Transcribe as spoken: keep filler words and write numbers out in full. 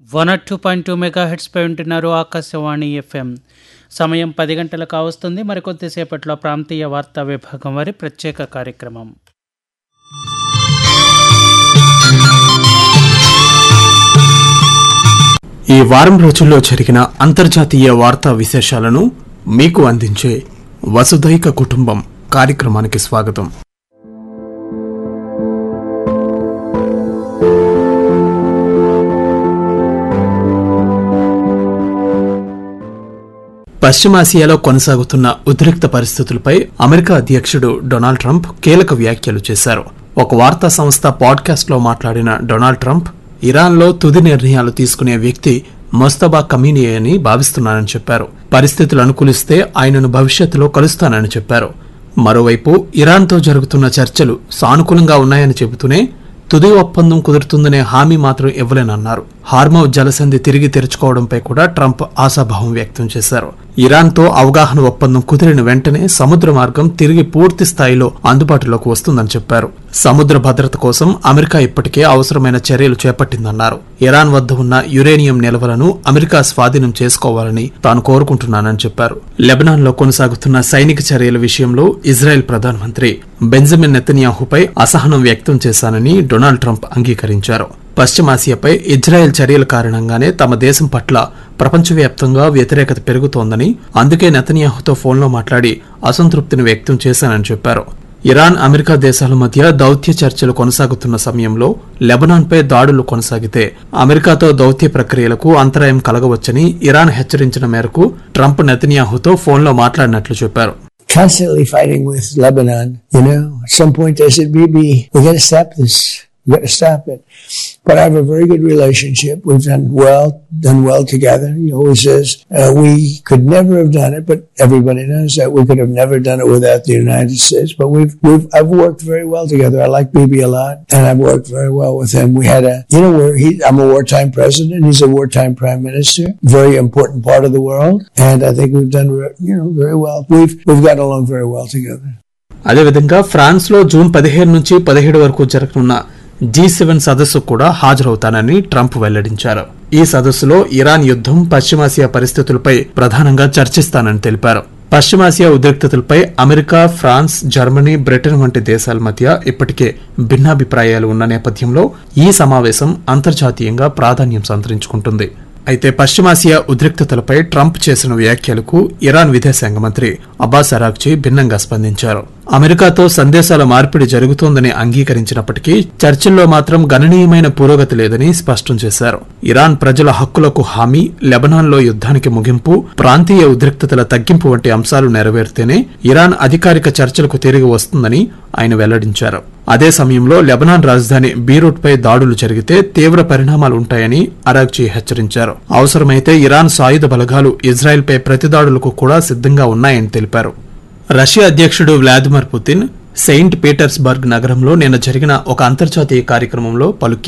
One not two point two mega heads పై ఉంటున్నారు Akashvani FM. సమయం పది గంటలకు కావస్తుంది. మరికొద్దిసేపట్లో ప్రాంతీయ వార్తా విభాగం వారి ప్రత్యేక కార్యక్రమం. ఈ వారం రోజుల్లో జరిగిన అంతర్జాతీయ వార్తా విశేషాలను మీకు అందించే వసుధైక కుటుంబం కార్యక్రమానికి స్వాగతం. పశ్చిమాసియాలో కొనసాగుతున్న ఉద్రిక్త పరిస్థితులపై అమెరికా అధ్యక్షుడు డొనాల్డ్ ట్రంప్ కీలక వ్యాఖ్యలు చేశారు. ఒక వార్తా సంస్థ పాడ్కాస్ట్ లో మాట్లాడిన డొనాల్డ్ ట్రంప్ ఇరాన్లో తుది నిర్ణయాలు తీసుకునే వ్యక్తి మొస్తబా కమీనీ అని భావిస్తున్నానని చెప్పారు. పరిస్థితులు అనుకూలిస్తే ఆయనను భవిష్యత్తులో కలుస్తానని చెప్పారు. మరోవైపు ఇరాన్తో జరుగుతున్న చర్చలు సానుకూలంగా ఉన్నాయని చెబుతూనే తుది ఒప్పందం కుదురుతుందనే హామీ మాత్రం ఇవ్వలేనన్నారు. హార్మౌజ్ జలసంధి తిరిగి తెరుచుకోవడంపై కూడా ట్రంప్ ఆశాభావం వ్యక్తం చేశారు. ఇరాన్తో అవగాహన ఒప్పందం కుదిరిన వెంటనే సముద్ర మార్గం తిరిగి పూర్తి స్థాయిలో అందుబాటులోకి వస్తుందని చెప్పారు. సముద్ర భద్రత కోసం అమెరికా ఇప్పటికే అవసరమైన చర్యలు చేపట్టిందన్నారు. ఇరాన్ వద్ద ఉన్న యురేనియం నిల్వలను అమెరికా స్వాధీనం చేసుకోవాలని తాను కోరుకుంటున్నానని చెప్పారు. లెబనాన్ లో కొనసాగుతున్న సైనిక చర్యల విషయంలో ఇజ్రాయెల్ ప్రధానమంత్రి బెంజమిన్ నెతన్యాహుపై అసహనం వ్యక్తం చేశానని డొనాల్డ్ ట్రంప్ అంగీకరించారు. పశ్చిమాసియాపై ఇజ్రాయెల్ చర్యల కారణంగానే తమ దేశం పట్ల ప్రపంచవ్యాప్తంగా వ్యతిరేకత పెరుగుతోందని, అందుకే నెతన్యాహుతో ఫోన్లో మాట్లాడి అసంతృప్తిని వ్యక్తం చేశానని చెప్పారు. ఇరాన్ అమెరికా దేశాల మధ్య దౌత్య చర్చలు కొనసాగుతున్న సమయంలో లెబనాన్పై దాడులు కొనసాగితే అమెరికాతో దౌత్య ప్రక్రియలకు అంతరాయం కలగవచ్చని ఇరాన్ హెచ్చరించిన మేరకు ట్రంప్ నెతన్యాహుతో ఫోన్లో మాట్లాడినట్లు చెప్పారు. Constantly fighting with Lebanon, you know, at some point they said, Bibi, we got to stop this. We got to stop it. But I have a very good relationship. We've done well, done well together. He always says, uh, we could never have done it, but everybody knows that we could have never done it without the United States. But we've, we've, I've worked very well together. I like Bibi a lot, and I've worked very well with him. We had a, you know, we're, he, I'm a wartime president. He's a wartime prime minister. Very important part of the world. And I think we've done, you know, very well. We've, we've gotten along very well together. అదేవిధంగా France లో June పదిహేను నుంచి పదిహేడు వరకు జరగనున్న G seven సదస్సు కూడా హాజరవుతానని Trump వెల్లడించారు. ఈ సదస్సులో ఇరాన్ యుద్ధం, పశ్చిమాసియా పరిస్థితులపై ప్రధానంగా చర్చిస్తానని తెలిపారు. పశ్చిమాసియా ఉద్రిక్తతలపై అమెరికా, ఫ్రాన్స్, జర్మనీ, బ్రిటన్ వంటి దేశాల మధ్య ఇప్పటికే భిన్నాభిప్రాయాలు ఉన్న నేపథ్యంలో ఈ సమావేశం అంతర్జాతీయంగా ప్రాధాన్యం సంతరించుకుంటుంది. అయితే పశ్చిమాసియా ఉద్రిక్తతలపై ట్రంప్ చేసిన వ్యాఖ్యలకు ఇరాన్ విదేశాంగ మంత్రి అబ్బాస్ అరాగ్చీ భిన్నంగా స్పందించారు. అమెరికాతో సందేశాల మార్పిడి జరుగుతోందని అంగీకరించినప్పటికీ చర్చల్లో మాత్రం గణనీయమైన పురోగతి లేదని స్పష్టం చేశారు. ఇరాన్ ప్రజల హక్కులకు హామీ, లెబనాన్లో యుద్ధానికి ముగింపు, ప్రాంతీయ ఉద్రిక్తతల తగ్గింపు వంటి అంశాలు నెరవేరితేనే ఇరాన్ అధికారిక చర్చలకు తిరిగి వస్తుందని ఆయన వెల్లడించారు. అదే సమయంలో లెబనాన్ రాజధాని బీరూట్ పై దాడులు జరిగితే తీవ్ర పరిణామాలు ఉంటాయని అరాగ్చీ హెచ్చరించారు. అవసరమైతే ఇరాన్ సాయుధ బలగాలు ఇజ్రాయెల్ పై ప్రతిదాడులకు కూడా సిద్ధంగా ఉన్నాయని తెలిపారు. రష్యా అధ్యక్షుడు వ్లాదిమిర్ పుతిన్ సెయింట్ పీటర్స్బర్గ్ నగరంలో నిన్న జరిగిన ఒక అంతర్జాతీయ కార్యక్రమంలో పలు